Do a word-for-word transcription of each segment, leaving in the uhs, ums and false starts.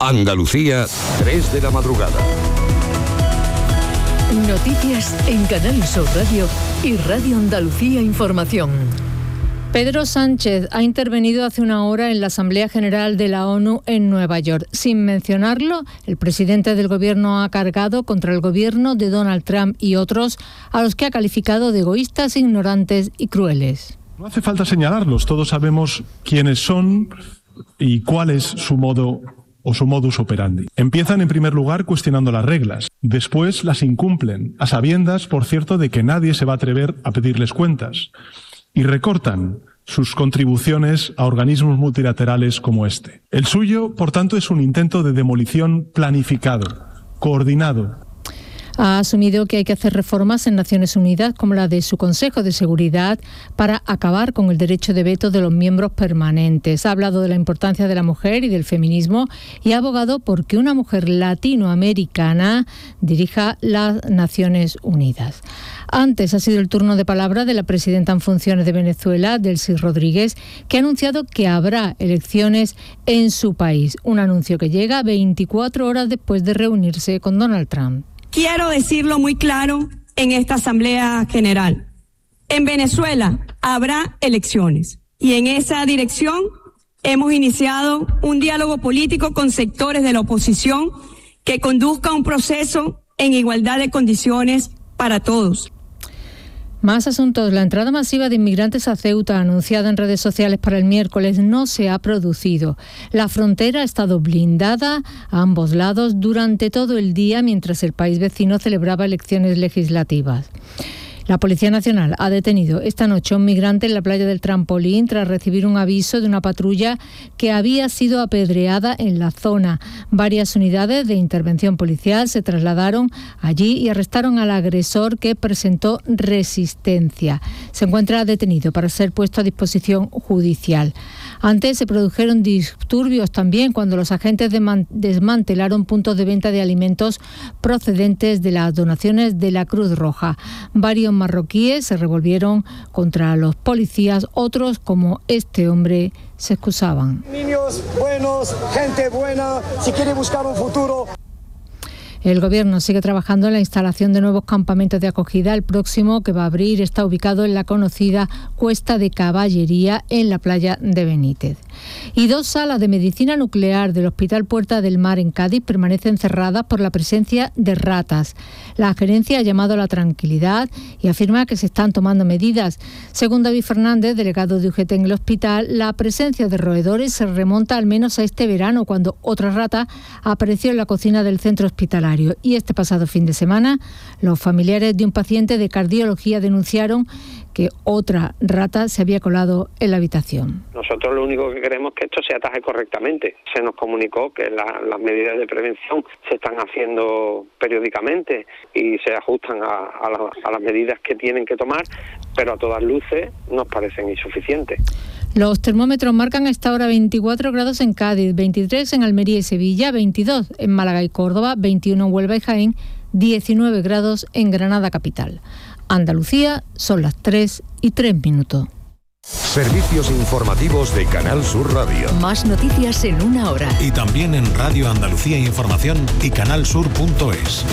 Andalucía, tres de la madrugada. Noticias en Canal Sur Radio y Radio Andalucía Información. Pedro Sánchez ha intervenido hace una hora en la Asamblea General de la ONU en Nueva York. Sin mencionarlo, el presidente del gobierno ha cargado contra el gobierno de Donald Trump y otros, a los que ha calificado de egoístas, ignorantes y crueles. No hace falta señalarlos, todos sabemos quiénes son y cuál es su modo o su modus operandi. Empiezan en primer lugar cuestionando las reglas, después las incumplen, a sabiendas, por cierto, de que nadie se va a atrever a pedirles cuentas, y recortan sus contribuciones a organismos multilaterales como este. El suyo, por tanto, es un intento de demolición planificado, coordinado. Ha asumido que hay que hacer reformas en Naciones Unidas, como la de su Consejo de Seguridad, para acabar con el derecho de veto de los miembros permanentes. Ha hablado de la importancia de la mujer y del feminismo y ha abogado por que una mujer latinoamericana dirija las Naciones Unidas. Antes ha sido el turno de palabra de la presidenta en funciones de Venezuela, Delcy Rodríguez, que ha anunciado que habrá elecciones en su país. Un anuncio que llega veinticuatro horas después de reunirse con Donald Trump. Quiero decirlo muy claro en esta Asamblea General. En Venezuela habrá elecciones y en esa dirección hemos iniciado un diálogo político con sectores de la oposición que conduzca un proceso en igualdad de condiciones para todos. Más asuntos. La entrada masiva de inmigrantes a Ceuta, anunciada en redes sociales para el miércoles, no se ha producido. La frontera ha estado blindada a ambos lados durante todo el día mientras el país vecino celebraba elecciones legislativas. La Policía Nacional ha detenido esta noche a un migrante en la playa del Trampolín tras recibir un aviso de una patrulla que había sido apedreada en la zona. Varias unidades de intervención policial se trasladaron allí y arrestaron al agresor, que presentó resistencia. Se encuentra detenido para ser puesto a disposición judicial. Antes se produjeron disturbios también cuando los agentes desmantelaron puntos de venta de alimentos procedentes de las donaciones de la Cruz Roja. Varios marroquíes se revolvieron contra los policías, otros, como este hombre, se excusaban. Niños buenos, gente buena, si quiere buscar un futuro. El Gobierno sigue trabajando en la instalación de nuevos campamentos de acogida. El próximo, que va a abrir, está ubicado en la conocida Cuesta de Caballería, en la playa de Benítez. Y dos salas de medicina nuclear del Hospital Puerta del Mar en Cádiz permanecen cerradas por la presencia de ratas. La gerencia ha llamado a la tranquilidad y afirma que se están tomando medidas. Según David Fernández, delegado de U G T en el hospital, la presencia de roedores se remonta al menos a este verano, cuando otra rata apareció en la cocina del centro hospitalario. Y este pasado fin de semana, los familiares de un paciente de cardiología denunciaron que otra rata se había colado en la habitación. Nosotros lo único que queremos es que esto se ataje correctamente. Se nos comunicó que la, las medidas de prevención se están haciendo periódicamente y se ajustan a, a, la, a las medidas que tienen que tomar, pero a todas luces nos parecen insuficientes. Los termómetros marcan a esta hora veinticuatro grados en Cádiz, veintitrés en Almería y Sevilla, veintidós en Málaga y Córdoba, veintiuno en Huelva y Jaén, diecinueve grados en Granada capital. Andalucía, son las tres y tres minutos. Servicios informativos de Canal Sur Radio. Más noticias en una hora. Y también en Radio Andalucía Información y canalsur punto es.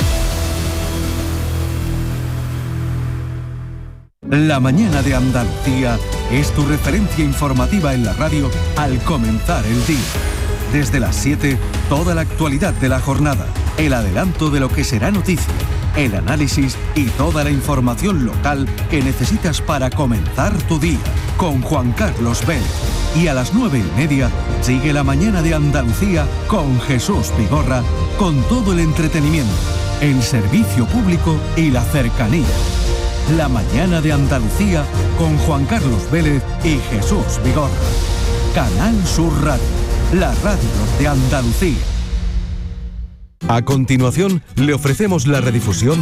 La mañana de Andalucía es tu referencia informativa en la radio al comenzar el día. Desde las siete, toda la actualidad de la jornada, el adelanto de lo que será noticia, el análisis y toda la información local que necesitas para comenzar tu día, con Juan Carlos Vélez. Y a las nueve y media, sigue la mañana de Andalucía con Jesús Vigorra, con todo el entretenimiento, el servicio público y la cercanía. La mañana de Andalucía con Juan Carlos Vélez y Jesús Vigorra. Canal Sur Radio, la radio de Andalucía. A continuación, le ofrecemos la redifusión